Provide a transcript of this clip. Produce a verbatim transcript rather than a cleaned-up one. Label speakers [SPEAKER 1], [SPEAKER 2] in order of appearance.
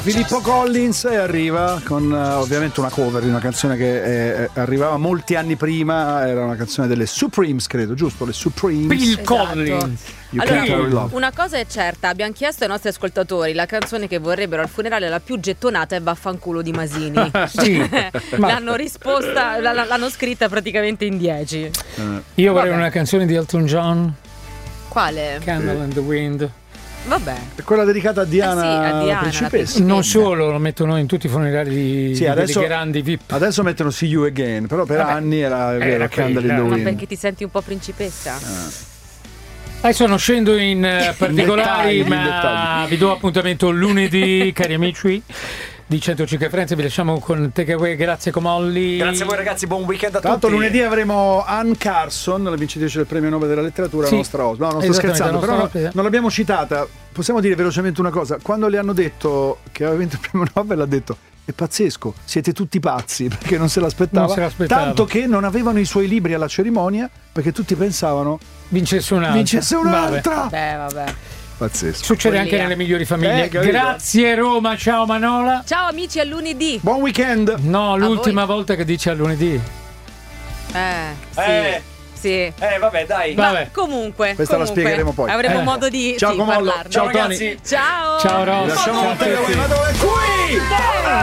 [SPEAKER 1] Filippo Collins arriva con uh, ovviamente una cover di una canzone che è, è, arrivava molti anni prima, era una canzone delle Supremes, credo, giusto? Le Supremes.
[SPEAKER 2] Bill
[SPEAKER 3] Esatto.
[SPEAKER 2] Collins.
[SPEAKER 1] You
[SPEAKER 3] Allora,
[SPEAKER 1] Can't Hurry Love.
[SPEAKER 3] una cosa è certa, abbiamo chiesto ai nostri ascoltatori la canzone che vorrebbero al funerale, la più gettonata è Vaffanculo di Masini.
[SPEAKER 2] Sì,
[SPEAKER 3] L'hanno risposta, l- l'hanno scritta praticamente in dieci.
[SPEAKER 2] io vorrei
[SPEAKER 3] Vabbè.
[SPEAKER 2] una canzone di Elton John,
[SPEAKER 3] Quale?
[SPEAKER 2] Candle in the Wind.
[SPEAKER 3] Vabbè.
[SPEAKER 1] È quella dedicata a Diana,
[SPEAKER 3] Eh sì, a Diana,
[SPEAKER 1] la
[SPEAKER 3] la
[SPEAKER 1] principessa.
[SPEAKER 3] principessa.
[SPEAKER 2] Non solo, lo mettono in tutti i funerali di,
[SPEAKER 1] Sì,
[SPEAKER 2] di
[SPEAKER 1] adesso,
[SPEAKER 2] quelli grandi V I P.
[SPEAKER 1] adesso mettono See You Again, però per
[SPEAKER 2] Vabbè,
[SPEAKER 1] anni era, è vero,
[SPEAKER 2] era
[SPEAKER 1] Candle in
[SPEAKER 2] quella.
[SPEAKER 1] the
[SPEAKER 3] Ma
[SPEAKER 1] Wind.
[SPEAKER 3] perché ti senti un po' principessa?
[SPEAKER 2] Adesso non scendo in eh, particolari,
[SPEAKER 1] dettagli,
[SPEAKER 2] ma
[SPEAKER 1] in dettagli.
[SPEAKER 2] vi do appuntamento lunedì, cari amici di centocinque Friends. Vi lasciamo con Takeaway. Grazie Comolli.
[SPEAKER 4] Grazie a voi ragazzi, buon weekend a
[SPEAKER 1] Tra l'altro
[SPEAKER 4] tutti.
[SPEAKER 1] lunedì avremo Anne Carson, la vincitrice del premio Nobel della letteratura,
[SPEAKER 2] Sì.
[SPEAKER 1] la nostra ospite. No, non sto
[SPEAKER 2] Esattamente,
[SPEAKER 1] scherzando,
[SPEAKER 2] la
[SPEAKER 1] però
[SPEAKER 2] nostra ospite.
[SPEAKER 1] non l'abbiamo citata. Possiamo dire velocemente una cosa: quando le hanno detto che aveva vinto il premio Nobel, ha detto: è pazzesco, siete tutti pazzi, perché non se l'aspettava.
[SPEAKER 2] Non se l'aspettava.
[SPEAKER 1] Tanto che non avevano i suoi libri alla cerimonia perché tutti pensavano
[SPEAKER 2] Vincesse un'altra.
[SPEAKER 1] vincesse un'altra.
[SPEAKER 3] Beh, vabbè.
[SPEAKER 1] Pazzesco.
[SPEAKER 2] Succede
[SPEAKER 3] Follia.
[SPEAKER 2] anche nelle migliori famiglie.
[SPEAKER 1] Eh, capito?
[SPEAKER 2] Grazie Roma, ciao Manola.
[SPEAKER 3] Ciao amici, a lunedì.
[SPEAKER 1] Buon weekend.
[SPEAKER 2] No, l'ultima
[SPEAKER 3] voi.
[SPEAKER 2] volta che dice a lunedì.
[SPEAKER 3] Eh, sì.
[SPEAKER 4] Eh.
[SPEAKER 3] Sì.
[SPEAKER 4] Eh vabbè dai.
[SPEAKER 2] Va-
[SPEAKER 3] Ma
[SPEAKER 2] Vabbè.
[SPEAKER 3] comunque,
[SPEAKER 1] Questa la
[SPEAKER 3] comunque,
[SPEAKER 1] spiegheremo poi.
[SPEAKER 3] Avremo
[SPEAKER 2] Eh.
[SPEAKER 3] modo di
[SPEAKER 1] Ciao
[SPEAKER 3] sì,
[SPEAKER 1] Comollo.
[SPEAKER 3] parlarne.
[SPEAKER 1] Ciao
[SPEAKER 4] Ciao
[SPEAKER 1] Tony.
[SPEAKER 4] ragazzi.
[SPEAKER 3] Ciao.
[SPEAKER 2] Ciao Ross.
[SPEAKER 1] Lasciamo
[SPEAKER 2] Ciao a
[SPEAKER 1] un takeaway,
[SPEAKER 2] tutti.
[SPEAKER 1] ma dove? Qui!